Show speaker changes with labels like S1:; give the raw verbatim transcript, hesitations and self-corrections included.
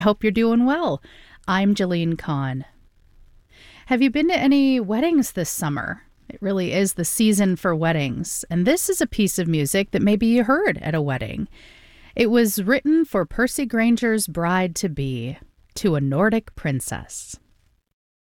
S1: Hope you're doing well. I'm Jolene Kahn. Have you been to any weddings this summer? It really is the season for weddings, and this is a piece of music that maybe you heard at a wedding. It was written for Percy Granger's bride-to-be, To a Nordic Princess.